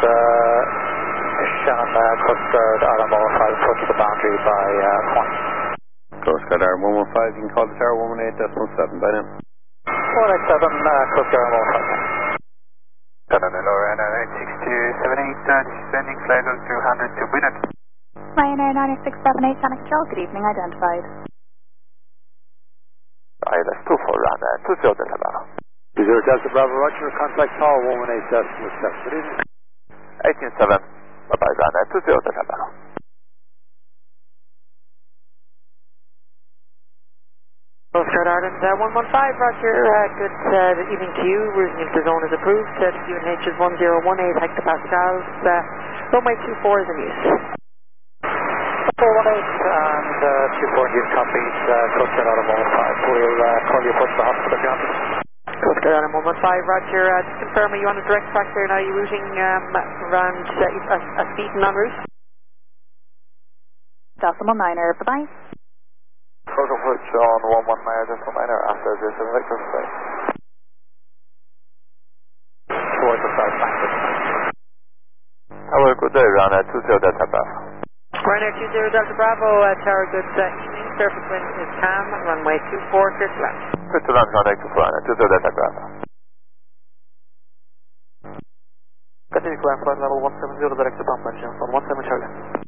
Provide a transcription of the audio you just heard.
Shannon, Coast Guard RMO 5, approach the boundary by point. Coast Guard RMO 5, you can call the tower 118.7 by now. 187, Coast Guard RMO 5. Hello, Ryanair 96278, descending flight level 200 to Winnet. Ryanair 90678, Channel Control, good evening, identified. ILS 24, Ryanair 20 Delta Bravo. 20 Delta Bravo, Roger, contact tower 118.7, good evening. 187, bye-bye, Ryanair 20 Delta Bravo. Coast Guard Ireland 115, Roger, good evening to you. Routing into the zone is approved. UNH is 1018 hectopascals. Runway 24 is in use. 418 and 24 in use, copies. Coast Guard RMO 5. We'll call you approach the hospital, John. Coast Guard Ireland 115, Roger. Just confirm, are you on a direct track there now? Are you routing around a speed and en route? Delta 19er, bye-bye. Program switch on 119, Delta 19er, after 07 Victor, bye. Towards the south bank. Hello, good day, Ryanair 20 Delta Bravo. Ryanair 20 Delta Bravo, tower, good evening. Surface wind is calm. Runway 24, clear to land. Clear to land, Ryanair 20 Delta Bravo. Continue climb flight level 170, direct to pump engine on 17 Charlie.